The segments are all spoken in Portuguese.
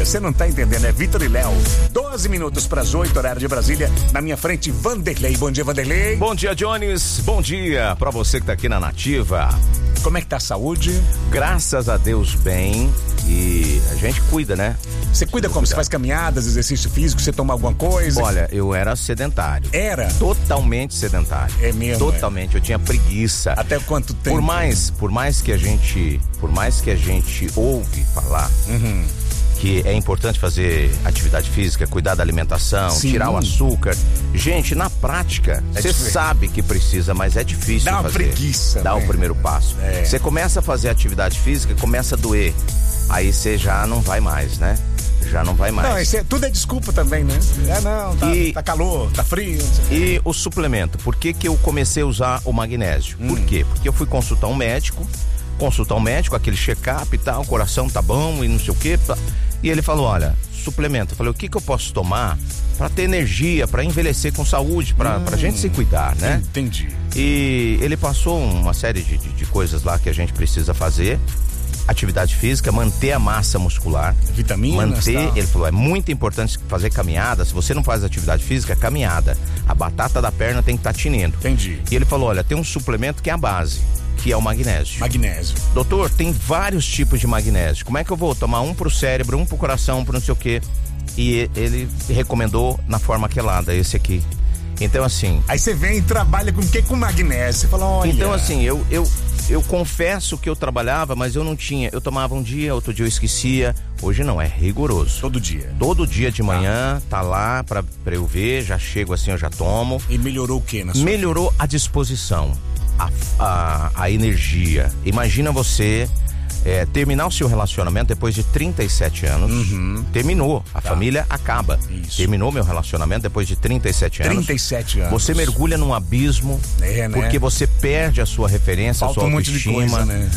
você não tá entendendo, é Vitor e Léo. 12 minutos para as 8, horário de Brasília. Na minha frente, Vanderlei. Bom dia, Vanderlei. Bom dia, Jones. Bom dia pra você que tá aqui na Nativa. Como é que tá a saúde? Graças a Deus, bem. E a gente cuida, né? Você cuida como? Você faz caminhadas, exercício físico, você toma alguma coisa? Olha, eu era sedentário. Era? Totalmente sedentário. É mesmo? Totalmente, eu tinha preguiça. Até quanto tempo? Por mais que a gente ouve falar que é importante fazer atividade física, cuidar da alimentação, Sim. tirar o açúcar. Gente, na prática, você sabe que precisa, mas é difícil Dá uma fazer. preguiça, Dá né? o primeiro passo. Você começa a fazer atividade física, começa a doer. Aí você já não vai mais, né? Já não vai mais. Não, tudo é desculpa também, né? Tá calor, tá frio. E o suplemento, por que eu comecei a usar o magnésio? Por quê? Porque eu fui consultar um médico, aquele check-up e tal, o coração tá bom e não sei o quê. E ele falou, olha, suplemento. Eu falei, o que eu posso tomar pra ter energia, pra envelhecer com saúde, pra gente se cuidar, né? Entendi. E ele passou uma série de coisas lá que a gente precisa fazer. Atividade física, manter a massa muscular. Vitaminas, ele falou, é muito importante fazer caminhada. Se você não faz atividade física, caminhada. A batata da perna tem que estar tinindo. Entendi. E ele falou, olha, tem um suplemento que é a base, que é o magnésio. Magnésio. Doutor, tem vários tipos de magnésio. Como é que eu vou tomar um pro cérebro, um pro coração, pro não sei o quê? E ele recomendou na forma quelada, esse aqui. Então, assim... Aí você vem e trabalha com o quê? Com magnésio. Você fala, olha... Então, assim, eu confesso que eu trabalhava, mas eu não tinha. Eu tomava um dia, outro dia eu esquecia. Hoje não, é rigoroso. Todo dia? Todo dia de manhã, tá lá pra eu ver, já chego assim, eu já tomo. E melhorou o quê na sua Melhorou a disposição, a energia. Imagina você terminar o seu relacionamento depois de 37 anos. Terminou, a família acaba. Isso. Terminou meu relacionamento depois de 37 anos. 37 anos. Você mergulha num abismo, né? porque você perde a sua referência, Falta a sua um monte autoestima. de coisa, né?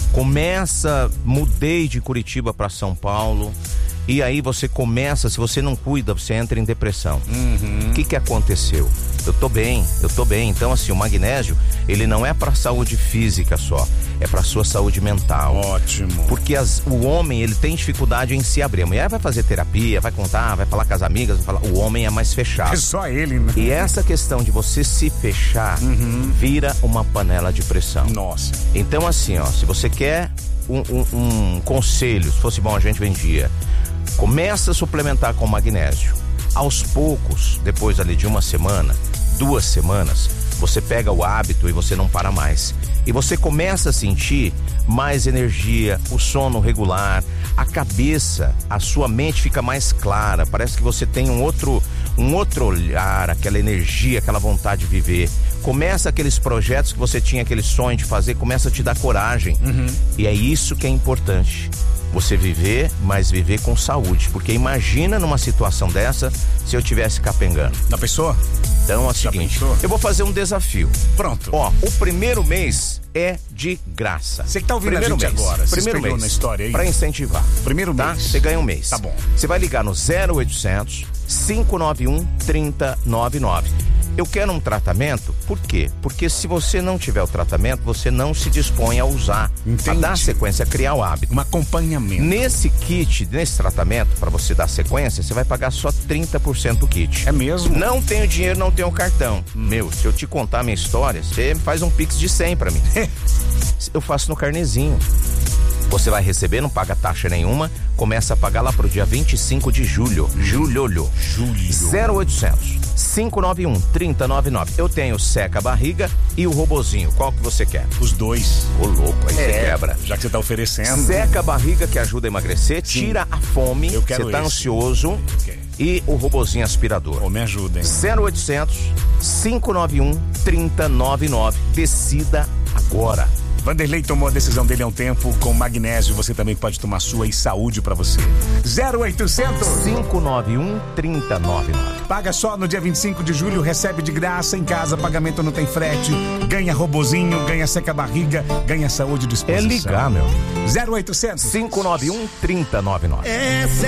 Mudei de Curitiba para São Paulo. E aí você começa, se você não cuida, você entra em depressão. O que aconteceu? Eu tô bem. Então, assim, o magnésio, ele não é pra saúde física só, é pra sua saúde mental. Ótimo. Porque o homem, ele tem dificuldade em se abrir. A mulher vai fazer terapia, vai contar, vai falar com as amigas, vai falar, o homem é mais fechado. É só ele, né? E essa questão de você se fechar, vira uma panela de pressão. Nossa. Então, assim, ó, se você quer um conselho, se fosse bom a gente vendia, começa a suplementar com magnésio. Aos poucos, depois ali de uma semana, 2 semanas, você pega o hábito e você não para mais. E você começa a sentir mais energia, o sono regular, a cabeça, a sua mente fica mais clara. Parece que você tem um outro olhar, aquela energia, aquela vontade de viver. Começa aqueles projetos que você tinha aquele sonho de fazer, começa a te dar coragem. E é isso que é importante. Você viver, mas viver com saúde. Porque imagina numa situação dessa, se eu tivesse capengando. Da pessoa? Então é o seguinte, eu vou fazer um desafio. Pronto. Ó, o primeiro mês é de graça. Você que tá ouvindo primeiro a gente mês, agora, primeiro mês, na história aí. pra incentivar. Primeiro tá? mês. Você ganha um mês. Tá bom. Você vai ligar no 0800 591 3099. Eu quero um tratamento, por quê? Porque se você não tiver o tratamento, você não se dispõe a usar. Entendi. A dar sequência, a criar o hábito. Um acompanhamento. Nesse kit, nesse tratamento, para você dar sequência, você vai pagar só 30% do kit. É mesmo? Não tenho dinheiro, não tenho cartão. Meu, se eu te contar a minha história, você faz um pix de 100 para mim. Eu faço no carnezinho. Você vai receber, não paga taxa nenhuma, começa a pagar lá pro dia 25 de julho. Julho. 0800 591 3099. Eu tenho o seca barriga e o robozinho. Qual que você quer? Os dois. Ô louco, aí você quebra. Já que você tá oferecendo. Seca a barriga, que ajuda a emagrecer, tira a fome. Eu quero você tá esse. Ansioso. E o robozinho aspirador. Me ajuda, hein? 0800 591 3099. Decida agora. Vanderlei tomou a decisão dele há um tempo. Com magnésio você também pode tomar sua e saúde pra você. 0800 591 3099. Paga só no dia 25 de julho, recebe de graça em casa, pagamento não tem frete, ganha robozinho, ganha seca barriga, ganha saúde e disposição. É ligar, meu. 0800 591 3099.